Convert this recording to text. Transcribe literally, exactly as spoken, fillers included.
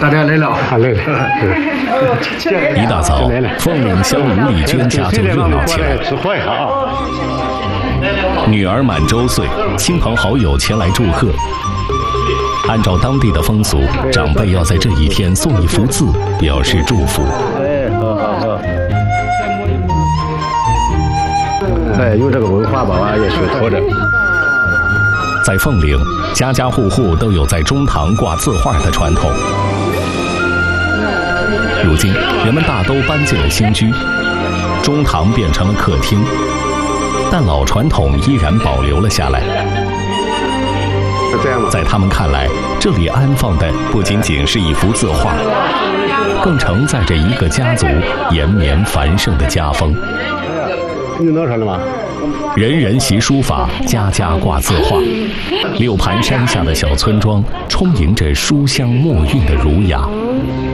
大家来了， 啊，来了。 一大早，凤岭乡吴丽娟家就热闹起来。 吃坏啊！ 女儿满周岁，亲朋好友前来祝贺。按照当地的风俗，长辈要在这一天送一幅字，表示祝福。 哎，好好好。哎，有这个文化吧，娃也学托着。 在凤岭，家家户户都有在中堂挂字画的传统。如今，人们大都搬进了新居，中堂变成了客厅，但老传统依然保留了下来。在他们看来，这里安放的不仅仅是一幅字画，更承载着一个家族延绵繁盛的家风。 你弄上了吗？ 人人习书法，家家挂字画。六盘山下的小村庄，充盈着书香墨韵的儒雅。